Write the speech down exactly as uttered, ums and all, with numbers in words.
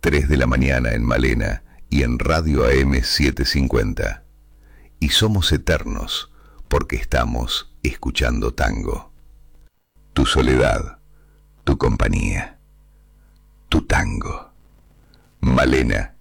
tres de la mañana en Malena y en Radio A M setecientos cincuenta. Y somos eternos porque estamos escuchando tango. Tu soledad, tu compañía, tu tango. Malena